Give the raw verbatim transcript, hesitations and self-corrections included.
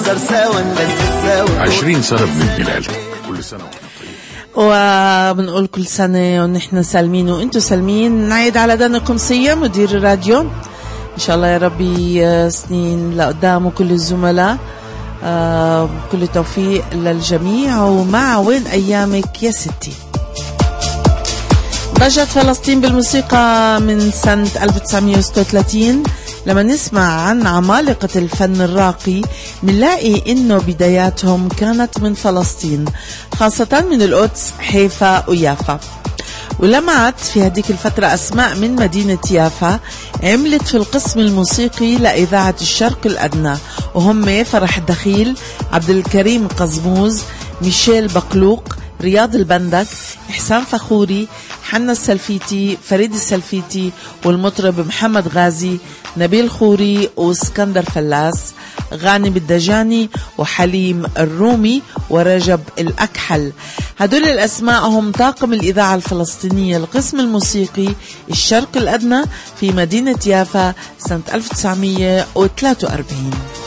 نكسر سوا نلذذ سوا. عشرين سنة من الهلال، كل سنة وبنقول كل سنة ونحن سالمين وانتو سالمين. نعيد على دانكم سيا مدير الراديو، إن شاء الله يا ربي سنين لقدام وكل الزملاء، آه كل توفيق للجميع. ومع وين أيامك يا ستي. ضجت فلسطين بالموسيقى من سنة ألف وتسعمية وستة وثلاثين. لما نسمع عن عمالقة الفن الراقي نلاقي إنه بداياتهم كانت من فلسطين، خاصة من القدس، حيفا ويافا. ولمعت في هذيك الفترة أسماء من مدينة يافا عملت في القسم الموسيقي لإذاعة الشرق الأدنى، وهم فرح الدخيل، عبد الكريم قزموز، ميشيل بقلوق، رياض البندك، إحسان فخوري، حنا السلفيتي، فريد السلفيتي، والمطرب محمد غازي، نبيل خوري، واسكندر فلاس، غانم الدجاني، وحليم الرومي، ورجب الأكحل. هدول الأسماء هم طاقم الإذاعة الفلسطينية القسم الموسيقي الشرق الأدنى في مدينة يافا سنة ألف وتسعمية وثلاثة وأربعين.